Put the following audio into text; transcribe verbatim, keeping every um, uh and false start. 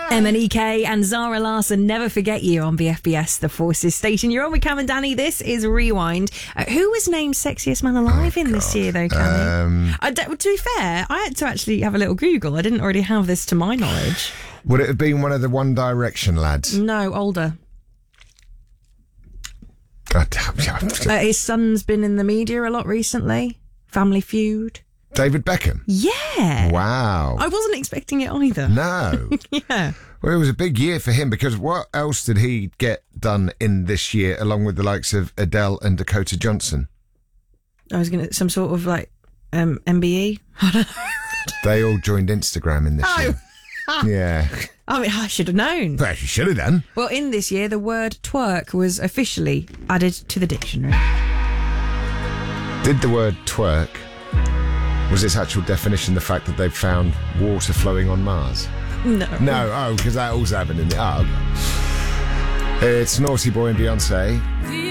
M N E K and Zara Larsson, Never Forget You on B F B S, the Forces station. You're on with Cam and Danny. This is Rewind. Uh, who was named Sexiest Man Alive oh, in God. this year, though, Cammy? Um, I, to be fair, I had to actually have a little Google. I didn't already have this to my knowledge. Would it have been one of the One Direction lads? No, older. God damn. Uh, his son's been in the media a lot recently. Family Feud. David Beckham? Yeah. Wow. I wasn't expecting it either. No. Yeah. Well, it was a big year for him because what else did he get done in this year along with the likes of Adele and Dakota Johnson? I was going to, some sort of like um, M B E? I don't know. They all joined Instagram in this oh. year. Yeah. I mean, I should have known. Well, you should have done. Well, in this year, the word twerk was officially added to the dictionary. Did the word twerk, was its actual definition the fact that they've found water flowing on Mars? No. No, oh, because that also happened in the... Oh, okay. It's Naughty Boy and Beyonce.